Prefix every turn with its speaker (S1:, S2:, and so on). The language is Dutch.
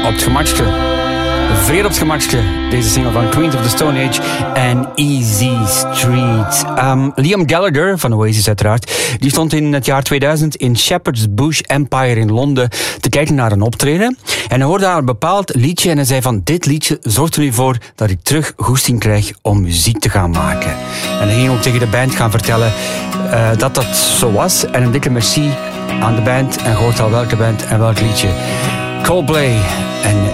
S1: op het gemakste. Vrede op het gemakste. Deze single van Queens of the Stone Age en Easy Street. Liam Gallagher, van Oasis uiteraard, die stond in het jaar 2000 in Shepherd's Bush Empire in Londen te kijken naar een optreden. En hij hoorde daar een bepaald liedje en hij zei van dit liedje zorgt er nu voor dat ik terug goesting krijg om muziek te gaan maken. En hij ging ook tegen de band gaan vertellen dat dat zo was. En een dikke merci aan de band en hoort al welke band en welk liedje. Coldplay en